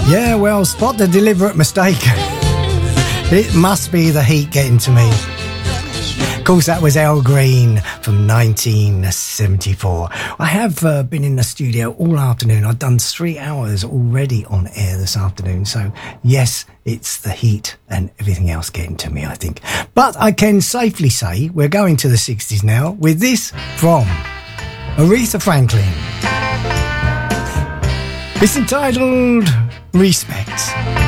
Yeah, well, spot the deliberate mistake. It must be the heat getting to me. Of course, that was Al Green from 1974. I have been in the studio all afternoon. I've done 3 hours already on air this afternoon. So, yes, it's the heat and everything else getting to me, I think. But I can safely say we're going to the 60s now with this from Aretha Franklin. It's entitled Respect.